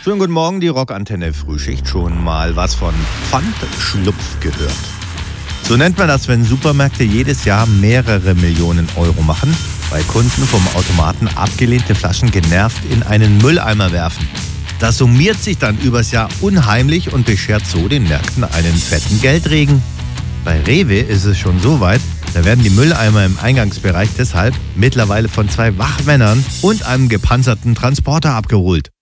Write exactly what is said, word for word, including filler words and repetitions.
Schönen guten Morgen, die Rockantenne Frühschicht. Schon mal was von Pfandschlupf gehört. So nennt man das, wenn Supermärkte jedes Jahr mehrere Millionen Euro machen, weil Kunden vom Automaten abgelehnte Flaschen genervt in einen Mülleimer werfen. Das summiert sich dann übers Jahr unheimlich und beschert so den Märkten einen fetten Geldregen. Bei Rewe ist es schon so weit, da werden die Mülleimer im Eingangsbereich deshalb mittlerweile von zwei Wachmännern und einem gepanzerten Transporter abgeholt.